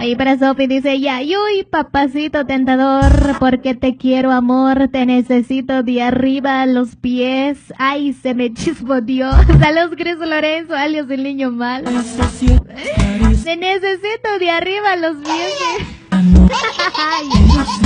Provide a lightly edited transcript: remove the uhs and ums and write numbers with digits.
Ahí para Sofi dice ella, uy, papacito tentador, porque te quiero, amor, te necesito de arriba a los pies. Ay, se me chispoteó. Saludos, Cris Lorenzo, alias el niño malo. Te necesito de arriba a los pies. Ay.